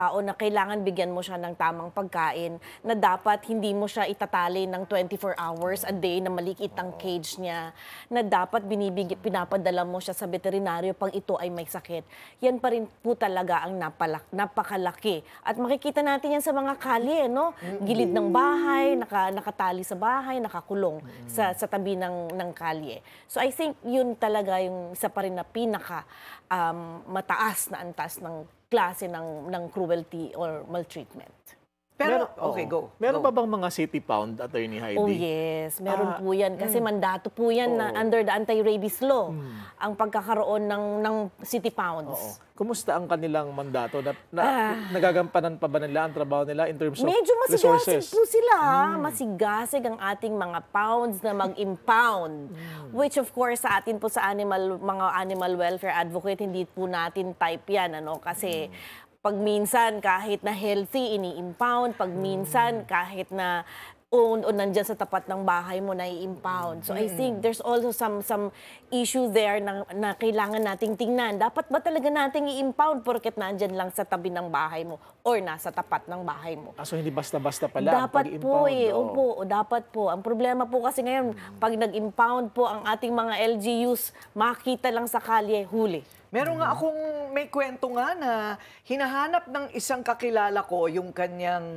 tao na kailangan bigyan mo siya ng tamang pagkain, na dapat hindi mo siya itatali ng 24 hours a day na maliit ang cage niya, na dapat pinapadala mo siya sa veterinaryo pag ito ay may sakit. Yan pa rin po talaga ang napakalaki. At makikita natin yan sa mga kalye, no? Gilid ng bahay, nakatali sa bahay, nakakulong sa tabi ng kalye. So I think yun talaga yung isa pa rin na pinaka mataas na antas ng klase ng cruelty or maltreatment. Pero, okay, go. Meron go. ba bang mga city pound, Attorney Heidi? Oh yes, meron po yan. Kasi mandato po yan na under the anti-rabies law, ang pagkakaroon ng city pounds. Oo. Kumusta ang kanilang mandato? Nagagampanan pa ba nila ang trabaho nila in terms of Medyo masigasig resources? po sila. Masigasig ang ating mga pounds na mag-impound. Which of course sa atin po sa mga animal welfare advocate, hindi po natin type yan. Kasi pag minsan kahit na healthy, ini-impound. Pag minsan kahit na o nandyan sa tapat ng bahay mo na i-impound. So I think there's also some issue there na kailangan nating tingnan. Dapat ba talaga nating i-impound porket nandyan lang sa tabi ng bahay mo or nasa tapat ng bahay mo? So hindi basta-basta pala ang Dapat po pag-impound. opo, dapat po. Ang problema po kasi ngayon, pag nag-impound po ang ating mga LGUs, makita lang sa kalye, huli. Meron nga akong may kwento nga na hinahanap ng isang kakilala ko yung kanyang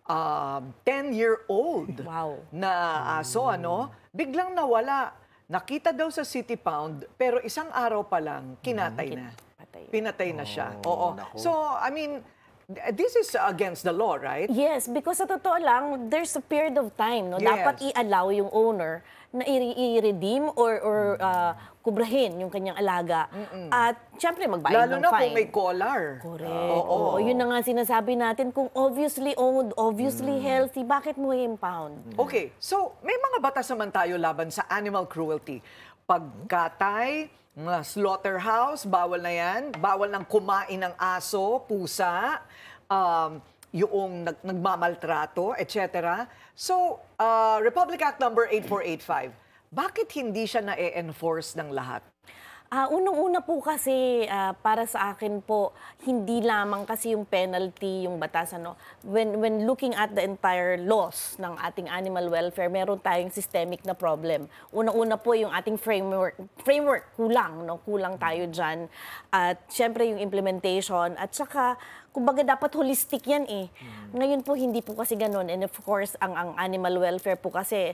10-year-old Wow. na aso, biglang nawala. Nakita daw sa City Pound, pero isang araw pa lang, kinatay na. Pinatay na siya. Oo. naku. So, I mean, this is against the law, right? Yes, because sa totoo lang, there's a period of time. No? Yes. Dapat i-allow yung owner na i-redeem or kubrahin yung kanyang alaga. At syempre, magbayad Lalo ng na fine. kung may collar. Correct. Oo. Yun na nga sinasabi natin, kung obviously owned, obviously healthy, bakit mo i-impound? Okay, so may mga batas naman tayo laban sa animal cruelty. Pagkatay, mga slaughterhouse, bawal na yan. Bawal nang kumain ng aso, pusa, yung nagmamaltrato, etc. So, Republic Act number 8485, bakit hindi siya na-enforce ng lahat? Unang-una po kasi, para sa akin po, hindi lamang kasi yung penalty, yung batas. When looking at the entire laws ng ating animal welfare, meron tayong systemic na problem. Unang-una po yung ating framework kulang. Kulang tayo dyan. At syempre yung implementation. At saka, kumbaga dapat holistic yan eh. Ngayon po, hindi po kasi ganun. And of course, ang animal welfare po kasi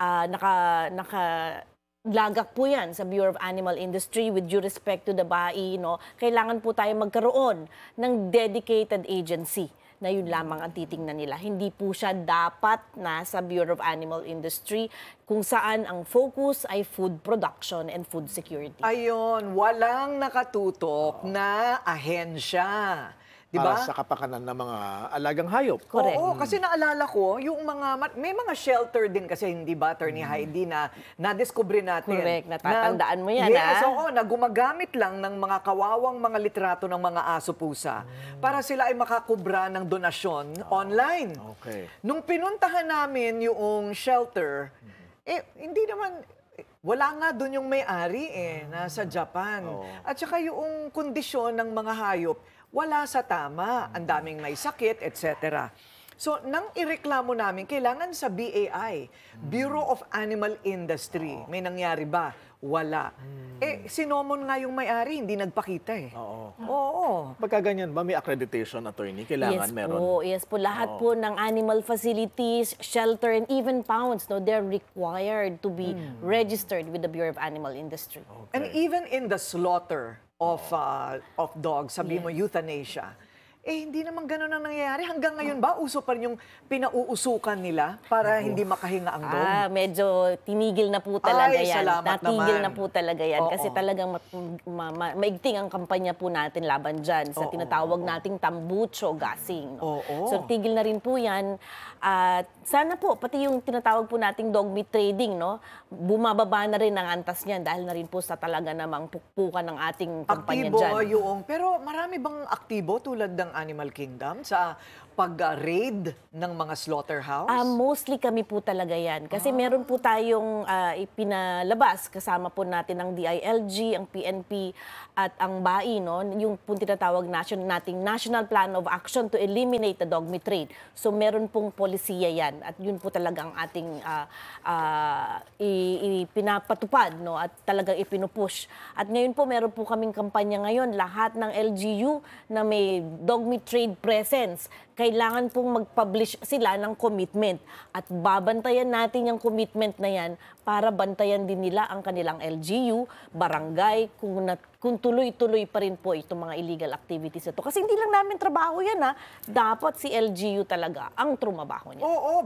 lagak po yan sa Bureau of Animal Industry with due respect to the BAI, kailangan po tayo magkaroon ng dedicated agency na yun lamang ang titingnan nila. Hindi po siya dapat nasa Bureau of Animal Industry kung saan ang focus ay food production and food security. Ayun, walang nakatutok na ahensya. Diba? Para sa kapakanan ng mga alagang hayop. Correct. Oo, kasi naalala ko, yung may mga shelter din kasi, hindi ba, Attorney Heidi, na nadiskubre natin. Correct, natatandaan mo yan, Yes, oo, na gumagamit lang ng mga kawawang mga litrato ng mga aso-pusa para sila ay makakubra ng donasyon online. Okay. Nung pinuntahan namin yung shelter, hindi naman, wala nga doon yung may-ari nasa Japan. At saka yung kondisyon ng mga hayop, wala sa tama, ang daming may sakit, etc. So, nang ireklamo namin, kailangan sa BAI, Bureau of Animal Industry. May nangyari ba? Wala. Sinomon nga yung may-ari, hindi nagpakita Oo. Pagka ganyan ba, may accreditation, attorney? Kailangan meron? Yes po. Lahat po ng animal facilities, shelter, and even pounds, they're required to be registered with the Bureau of Animal Industry. And even in the slaughter of dogs, sabi mo euthanasia, hindi naman ganun ang nangyayari. Hanggang ngayon ba, uso pa rin yung pinauusukan nila para hindi makahinga ang dog? Medyo tinigil na po talaga Ay, yan. salamat Natigil naman. na po talaga yan. Oo. Kasi talagang maigting ang kampanya po natin laban dyan sa tinatawag nating tambucho gasing. Oo. So tigil na rin po yan. At sana po, pati yung tinatawag po nating dog meat trading, bumababa na rin ang antas niyan dahil na rin po sa talaga namang pukpukan ng ating kampanya Aktibo dyan. pero marami bang aktibo tulad ng ng Animal Kingdom sa pag-raid ng mga slaughterhouse? Mostly kami po talaga yan. Kasi meron po tayong ipinalabas. Kasama po natin ang DILG, ang PNP, at ang BAI, no? Yung po tinatawag nating National Plan of Action to Eliminate the Dog Meat Trade. So meron pong polisiya yan. At yun po talaga ang ating pinapatupad, no? At talagang ipinupush. At ngayon po, meron po kaming kampanya ngayon. Lahat ng LGU na may dog meat trade presence, kailangan pong mag-publish sila ng commitment. At babantayan natin yung commitment na yan para bantayan din nila ang kanilang LGU, barangay, kung tuloy-tuloy pa rin po itong mga illegal activities ito. Kasi hindi lang namin trabaho yan, ha. Dapat si LGU talaga ang trumabaho niya. Oo,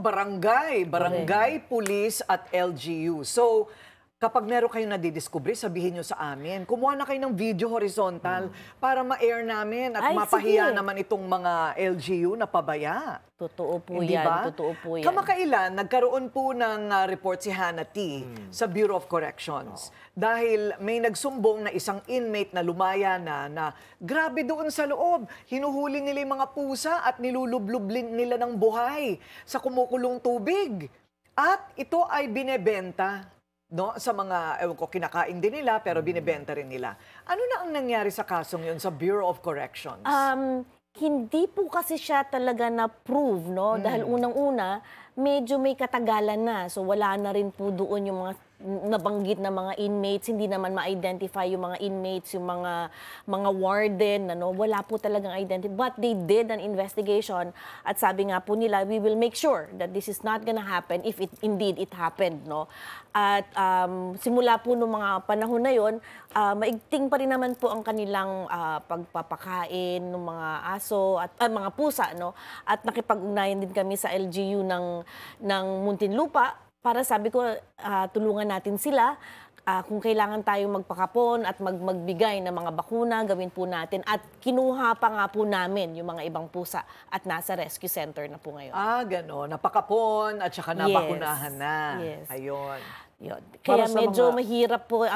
barangay, pulis at LGU. So, kapag meron kayong nadidiscovery, sabihin nyo sa amin. Kumuha na kayo ng video horizontal para ma-air namin at Ay, mapahiya sige. naman itong mga LGU na pabaya. Totoo po Hindi yan. ba? Totoo po yan. Kamakailan, nagkaroon po ng report si Hannah T. sa Bureau of Corrections. Dahil may nagsumbong na isang inmate na lumaya na grabe doon sa loob. Hinuhuli nila yung mga pusa at nilulublob nila ng buhay sa kumukulong tubig. At ito ay binebenta, no, sa mga, ewan ko, kinakain din nila pero binebenta rin nila. Ano na ang nangyari sa kasong yun sa Bureau of Corrections? Hindi po kasi siya talaga na-prove, no? Dahil unang-una, medyo may katagalan na. So wala na rin po doon yung mga nabanggit na mga inmates, hindi naman ma-identify yung mga inmates, yung mga warden, ano, wala po talagang identity. But they did an investigation at sabi nga po nila, we will make sure that this is not gonna happen if indeed it happened, no? At simula po nung mga panahon na yon, maigting pa rin naman po ang kanilang pagpapakain ng mga aso at mga pusa, no? At nakipag-ugnayan din kami sa LGU ng Muntinlupa para sabi ko, tulungan natin sila. Kung kailangan tayong magpakapon at magbigay ng mga bakuna, gawin po natin. At kinuha pa nga po namin yung mga ibang pusa at nasa rescue center na po ngayon. Gano'n. Napakapon at saka nabakunahan na. Yes. Ayun. Yun. Para Kaya sa medyo mga- mahirap po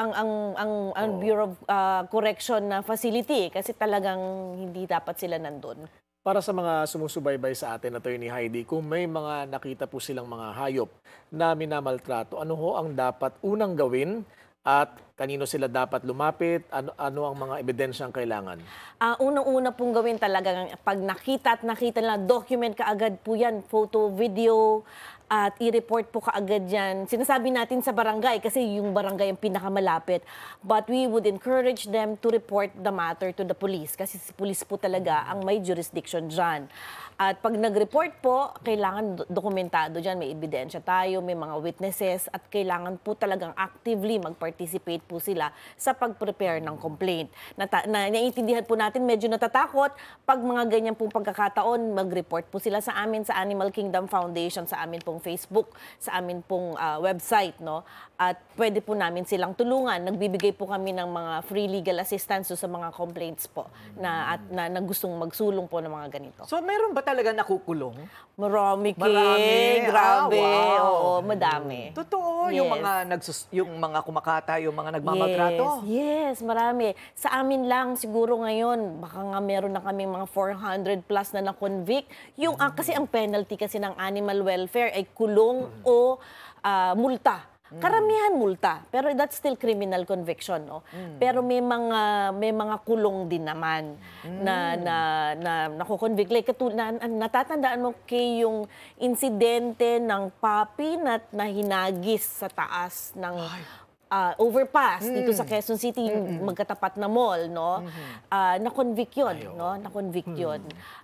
ang Bureau of Correction na facility kasi talagang hindi dapat sila nandun. Para sa mga sumusubaybay sa atin, Attorney Heidi, kung may mga nakita po silang mga hayop na minamaltrato, ano ho ang dapat unang gawin at kanino sila dapat lumapit? Ano ang mga ebidensyang kailangan? Unang-una pong gawin talaga, pag nakita nila, document kaagad po yan, photo, video, at i-report po kaagad yan. Sinasabi natin sa barangay kasi yung barangay ang pinakamalapit. But we would encourage them to report the matter to the police kasi si police po talaga ang may jurisdiction dyan. At pag nag-report po, kailangan dokumentado dyan. May ebidensya tayo, may mga witnesses, at kailangan po talagang actively mag-participate po sila sa pag-prepare ng complaint. Naiintindihan po natin, medyo natatakot. Pag mga ganyan pong pagkakataon, mag-report po sila sa amin, sa Animal Kingdom Foundation, sa amin pong Facebook, sa amin pong website, no? At pwede po namin silang tulungan. Nagbibigay po kami ng mga free legal assistance sa mga complaints po na gustong magsulong po ng mga ganito. So, meron ba talaga nakukulong? Marami, Marami. Grabe. Wow. Oo, madami. Totoo, Yes. yung mga kumakata, yung mga nagmamaltrato. Yes, marami. Sa amin lang, siguro ngayon, baka nga meron na kami mga 400 plus na na-convict. Kasi ang penalty kasi ng animal welfare ay kulong o multa. Karamihan multa, pero that's still criminal conviction, no? Pero may mga kulong din naman na nako-convict. Like natatandaan mo kay yung insidente ng puppy na hinagis sa taas ng overpass dito sa Quezon City, yung magkatapat na mall, no? Na-convict yun, no? Na-convict yun.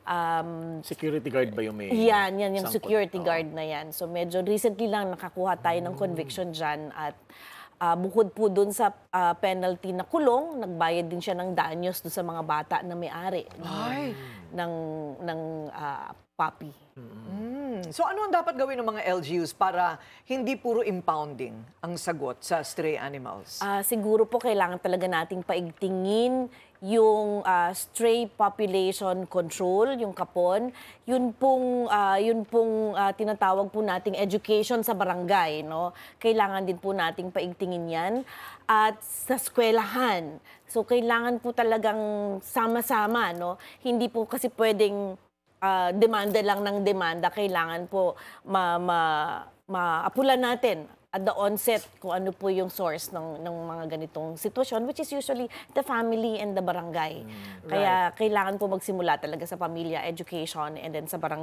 Security guard ba yung may Yan, yung sangkot? security guard na yan. So medyo recently lang nakakuha tayo ng conviction dyan at bukod po dun sa penalty na kulong, nagbayad din siya ng danyos dun sa mga bata na may-ari ng puppy. So, ano ang dapat gawin ng mga LGUs para hindi puro impounding ang sagot sa stray animals? Siguro po kailangan talaga nating paigtingin yung stray population control, yung kapon, yun pong tinatawag po nating education sa barangay, no? Kailangan din po nating paigtingin yan. At sa eskwelahan, so kailangan po talagang sama-sama, no? Hindi po kasi pwedeng demanda lang ng demanda, kailangan po maapulan natin at the onset kung ano po yung source ng mga ganitong sitwasyon, which is usually the family and the barangay. Kaya kailangan po magsimula talaga sa pamilya, education, and then sa barangay.